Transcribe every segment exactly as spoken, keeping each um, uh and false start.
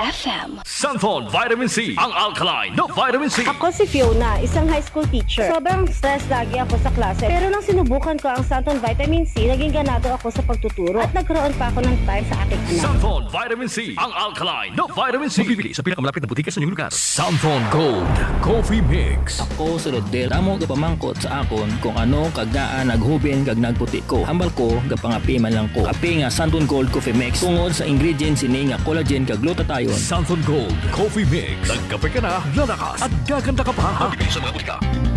F M. Santon Vitamin C, ang alkaline na vitamin C. Ako si Fiona, isang high school teacher. Sobrang stress lagi ako sa klase. Pero nang sinubukan ko ang Santon Vitamin C, naging ganado ako sa pagtuturo at nagkaroon pa ako ng time sa aking anak. Santon Vitamin C, ang alkaline na vitamin C. Mabibili sa pinakamalapit na butika sa inyong lugar. Santon Gold Coffee Mix. Ako si Rodel. Damo gapamangkot sa akon kung ano kagaan naghubin kag nagputi ko. Hambal ko gapangapi man lang ko. Kape nga Santon Gold Coffee Mix tungod sa ingredients ini nga collagen kag glutathione. Santon Gold Coffee Mix. Nagkape ka na, lalakas at gaganda ka pa. Mabibili sa mga butika.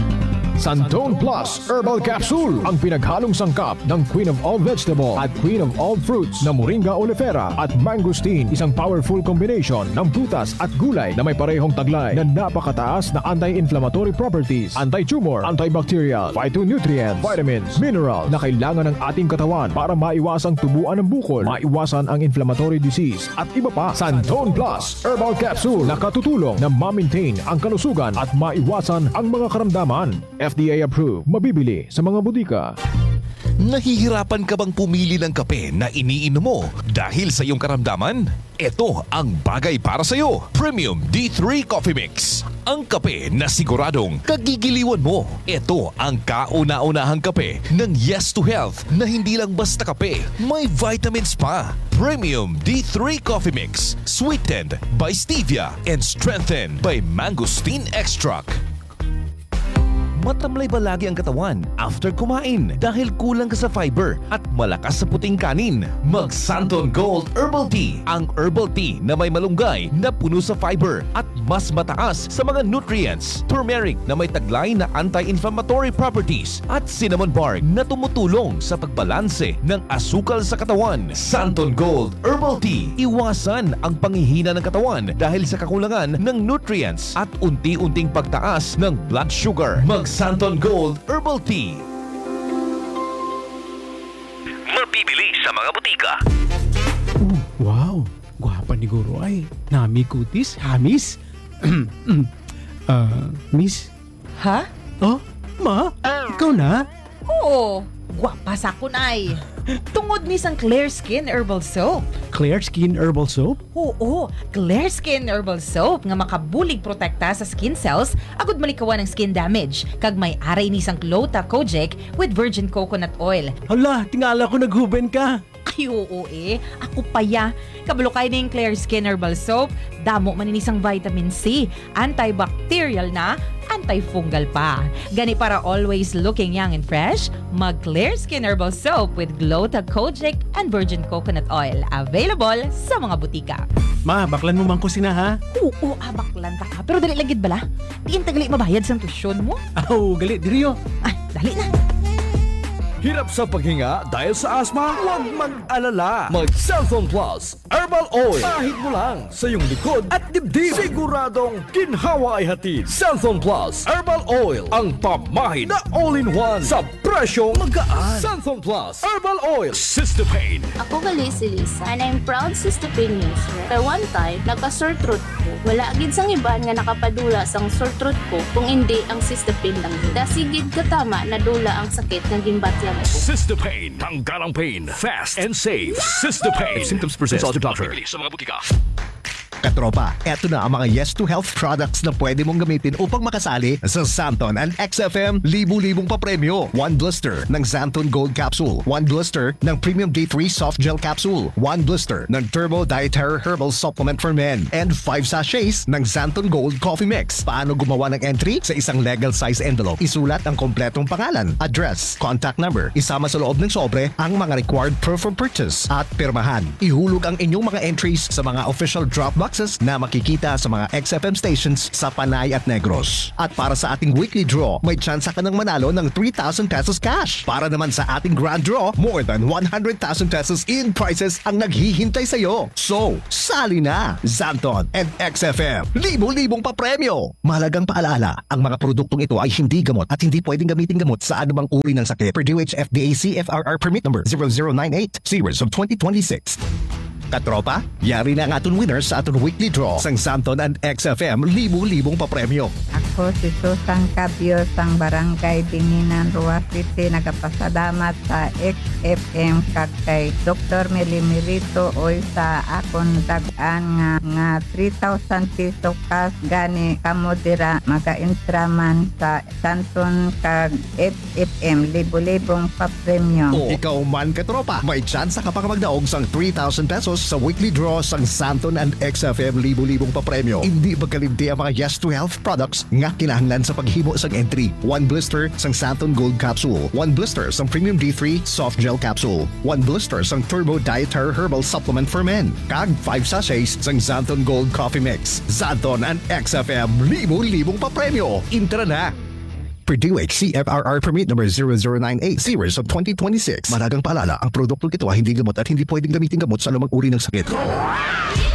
Santon Plus Herbal Capsule, ang pinaghalong sangkap ng Queen of all Vegetable at Queen of all Fruits na Moringa oleifera at mangosteen, isang powerful combination ng prutas at gulay na may parehong taglay na napakataas na anti-inflammatory properties, anti-tumor, antibacterial, phytonutrients, vitamins, mineral na kailangan ng ating katawan para maiwasang tubuan ng bukol, maiwasan ang inflammatory disease at iba pa. Santon Plus Herbal Capsule na katutulong na ma-maintain ang kalusugan at maiwasan ang mga karamdaman. F D A approved. Mabibili sa mga butika. Nahihirapan ka bang pumili ng kape na iniinom mo dahil sa iyong karamdaman? Ito ang bagay para sa iyo. Premium D three Coffee Mix. Ang kape na siguradong kagigiliwan mo. Ito ang kauna-unahang kape ng Yes to Health na hindi lang basta kape, may vitamins pa. Premium D three Coffee Mix. Sweetened by stevia and strengthened by mangosteen extract. Matamlay ba lagi ang katawan after kumain dahil kulang ka sa fiber at malakas sa puting kanin? Mag Santon Gold Herbal Tea, ang herbal tea na may malunggay na puno sa fiber at mas mataas sa mga nutrients. Turmeric na may taglay na anti-inflammatory properties at cinnamon bark na tumutulong sa pagbalanse ng asukal sa katawan. Santon Gold Herbal Tea, iwasan ang panghihina ng katawan dahil sa kakulangan ng nutrients at unti-unting pagtaas ng blood sugar. Mag Santon Gold Herbal Tea. Mabibili sa mga butika. Oh, wow! Gwapa ni Guro ay. Nami kutis, hamis. uh, miss? Ha? Oh, ma? Ikaw na? Oo, gwapa sa kun ay. Tungod ni sang Clear Skin Herbal Soap. Clear Skin Herbal Soap? Oo, Clear Skin Herbal Soap nga makabulig protekta sa skin cells agud malikawan ng skin damage kag may aray ni sang Glota Kojic with virgin coconut oil. Hala, tingala ko naghuben ka. Ay oo eh, ako pa ya. Kabalo kay ning Clear Skin Herbal Soap, damo man inisang vitamin C, antibacterial na, antifungal pa. Gani para always looking young and fresh, mag Clear Skin Herbal Soap with Glota Kojic and virgin coconut oil. Available sa mga butika. Ma, baklan mo man ko sina ha? Oo, abaklan ta ka. Pero dali lagid bala. Diin tagali mabayad sa tusyon mo. Aw, gali diriyo. Ay, dali na. Hirap sa paghinga dahil sa asma? Huwag mag-alala. Mag-Santon Plus Herbal Oil. Kahit mo lang sa iyong likod at dibdib. Siguradong ginhawa ay hatid. Santon Plus Herbal Oil. Ang pamahid na all-in-one sa presyong magaan. Santon Plus Herbal Oil. Sister Pain. Ako gali si Lisa and I'm proud Sister Pain user. Pero one time, nagka-sore throat ko. Wala agad sang iban nga nakapadula sang sore throat ko kung hindi ang Sister Pain lang. Dasigid katama na dula ang sakit ng gimbatya. Sister Pain. Tanggalang pain. Fast and safe. Sister Pain. If symptoms persist, consult your doctor. Mabibili sa mga butika. Katropa, eto na ang mga Yes to Health products na pwede mong gamitin upang makasali sa Santon and X F M libu-libong papremyo. One blister ng Santon Gold Capsule. One blister ng Premium D three Soft Gel Capsule. One blister ng Turbo Dietary Herbal Supplement for Men. And five sachets ng Santon Gold Coffee Mix. Paano gumawa ng entry? Sa isang legal size envelope, isulat ang kompletong pangalan, address, contact number. Isama sa loob ng sobre ang mga required proof of purchase at pirmahan. Ihulog ang inyong mga entries sa mga official drop box na makikita sa mga X F M stations sa Panay at Negros. At para sa ating weekly draw, may tsansa ka ng manalo ng three thousand pesos cash. Para naman sa ating grand draw, more than one hundred thousand pesos in prizes ang naghihintay sa iyo. So, sali na! Santon and X F M, libo-libong papremyo! Mahalagang paalala, ang mga produktong ito ay hindi gamot at hindi pwedeng gamitin gamot sa anumang uri ng sakit. Per D O H F D A C F R R permit number zero zero nine eight, series of twenty twenty-six. Katropa, yari na ang aton winners sa aton weekly draw sang Santon and X F M libu-libong papremyo. Ako ako si Susan Cabio sang Barangay Dinginan, Rua City. Nagapasalamat sa X F M kag kay Doktor Melimirito oy sa akon dagan nga nga three thousand peso cash gani kamo dira maka-intraman sa Santon kag F F M libo-libong pa-premyo. O ikaw man katropa, may tsansa ka pa magdaog sang three thousand pesos sa weekly draw sang Santon and X F M libo-libong papremyo. Hindi magkalimti ang mga Yes to Health products nga kinahanglan sa paghimo sang entry. One blister sang Santon Gold Capsule, one blister sang Premium D three Soft Gel Capsule, one blister sang Turbo Dietary Herbal Supplement for Men, kag five sachets sang Santon Gold Coffee Mix. Santon and X F M libo-libong papremyo. Intra na! Purdue H C F R R Permit number zero zero nine eight series of twenty twenty-six. Maragang paalala, ang produktong ito ay hindi gamot at hindi pwedeng gamitin gamot sa anumang uri ng sakit.